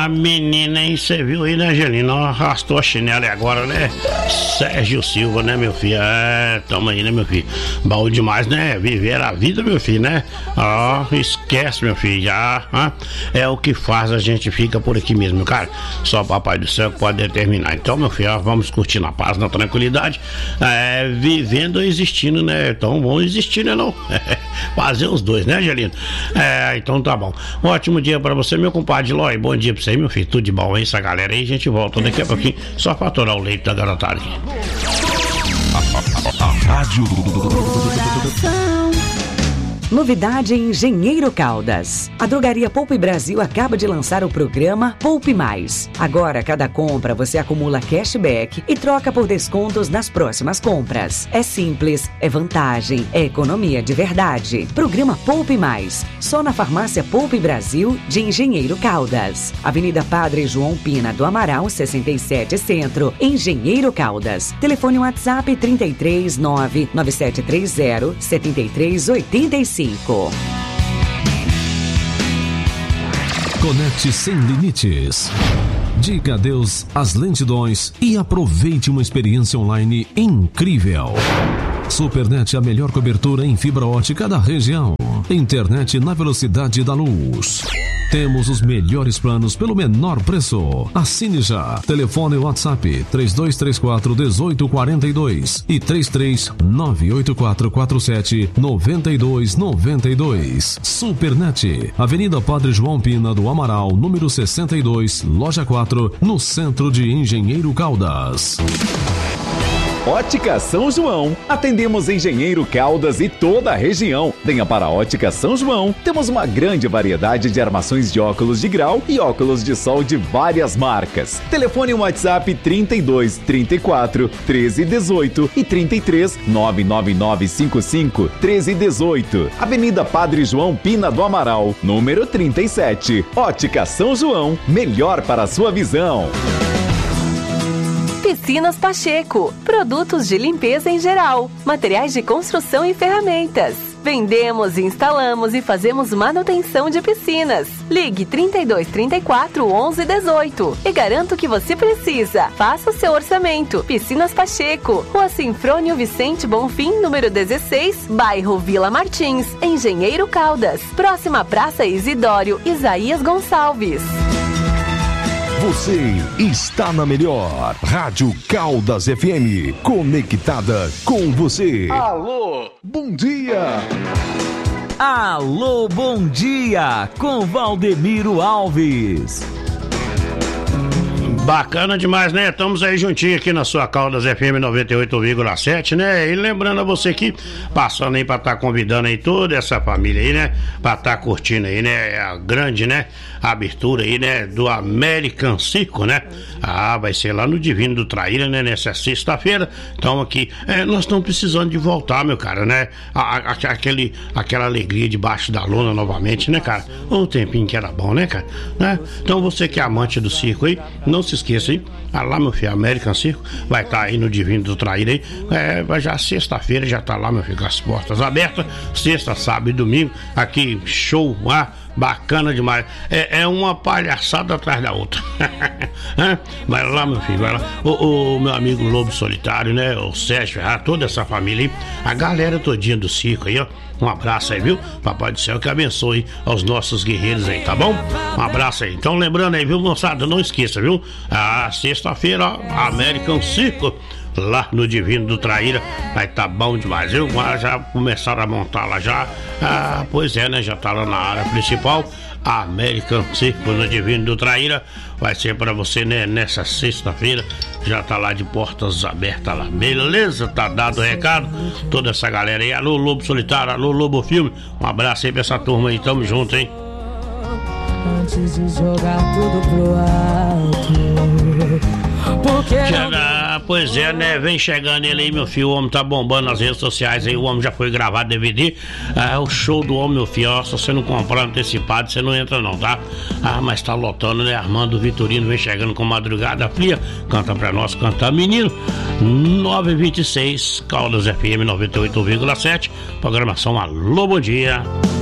A menina, hein? Você viu aí, né, Angelina? Arrastou a chinela agora, né? Sérgio Silva, né, meu filho? Tamo aí, né, meu filho? Bom demais, né? Viver a vida, meu filho, né? Esquece, meu filho, já. É o que faz, a gente fica por aqui mesmo, cara. Só Papai do Céu que pode determinar. Então, meu filho, vamos curtir na paz, na tranquilidade. Vivendo ou existindo, né? Então, vamos existir, né, não? Fazer os dois, né, Angelina? Então tá bom. Um ótimo dia pra você, meu compadre Lói. Bom dia pra você, meu filho. Tudo de bom aí, essa galera aí. A gente volta daqui a pouquinho só pra atorar o leite da garotada aqui. Rádio. Novidade em Engenheiro Caldas. A Drogaria Poupe Brasil acaba de lançar o programa Poupe Mais. Agora, cada compra você acumula cashback e troca por descontos nas próximas compras. É simples, é vantagem, é economia de verdade. Programa Poupe Mais. Só na Farmácia Poupe Brasil de Engenheiro Caldas. Avenida Padre João Pina do Amaral, 67 Centro, Engenheiro Caldas. Telefone WhatsApp 33 99730 7385. Conecte sem limites. Diga adeus às lentidões e aproveite uma experiência online incrível. Supernet, a melhor cobertura em fibra ótica da região. Internet na velocidade da luz. Temos os melhores planos pelo menor preço. Assine já. Telefone WhatsApp 3234-1842 e 3398447-9292. Supernet, Avenida Padre João Pina do Amaral, número 62, loja 4, no centro de Engenheiro Caldas. Ótica São João. Atendemos Engenheiro Caldas e toda a região. Venha para a Ótica São João. Temos uma grande variedade de armações de óculos de grau e óculos de sol de várias marcas. Telefone WhatsApp 32 34 13 18 e 33 99955 13 18. Avenida Padre João Pina do Amaral, número 37. Ótica São João. Melhor para a sua visão. Piscinas Pacheco, produtos de limpeza em geral, materiais de construção e ferramentas. Vendemos, instalamos e fazemos manutenção de piscinas. Ligue 32 34 11 18 e garanto que você precisa. Faça o seu orçamento. Piscinas Pacheco, Rua Sinfrônio Vicente Bonfim, número 16, bairro Vila Martins, Engenheiro Caldas. Próxima Praça Isidório Isaías Gonçalves. Você está na melhor Rádio Caldas FM, conectada com você. Alô, bom dia. Alô, bom dia, com Valdemiro Alves. Bacana demais, né? Estamos aí juntinho aqui na sua Caldas FM 98,7, né? E lembrando a você que passando aí pra estar convidando aí toda essa família aí, né? Pra estar curtindo aí, né? A grande, né? A abertura aí, né? Do American Circo, né? Vai ser lá no Divino do Traíra, né? Nessa sexta-feira. Então aqui, nós estamos precisando de voltar, meu cara, né? Aquela alegria debaixo da lona novamente, né, cara? Um tempinho que era bom, né, cara? Né? Então você que é amante do circo aí, não se esqueça aí, lá meu filho, American Circo vai estar aí no Divino do Traíra aí, vai já sexta-feira, já tá lá, meu filho, com as portas abertas, sexta, sábado e domingo, aqui, show lá, bacana demais, é uma palhaçada atrás da outra. Vai lá, meu filho, vai lá, o meu amigo Lobo Solitário, né, o Sérgio Ferraz, toda essa família aí, a galera todinha do circo aí, ó. Um abraço aí, viu? Papai do Céu que abençoe aos nossos guerreiros aí, tá bom? Um abraço aí. Então, lembrando aí, viu, moçada? Não esqueça, viu? Sexta-feira, American Circo, lá no Divino do Traíra, vai tá bom demais, viu? Já começaram a montar lá já. Pois é, né? Já tá lá na área principal. American Circo no Divino do Traíra vai ser pra você, né, nessa sexta-feira, já tá lá de portas abertas lá, beleza? Tá dado o recado, toda essa galera aí, alô Lobo Solitário, alô Lobo Filme, um abraço aí pra essa turma aí, tamo junto, hein? Antes de jogar tudo pro alto. Pois é, né? Vem chegando ele aí, meu filho. O homem tá bombando nas redes sociais aí. O homem já foi gravado DVD. O show do homem, meu filho. Se você não comprar antecipado, você não entra, não, tá? Mas tá lotando, né? Armando Vitorino vem chegando com Madrugada Fria. Canta pra nós, canta menino. 926, Caldas FM 98,7. Programação Alô, bom dia.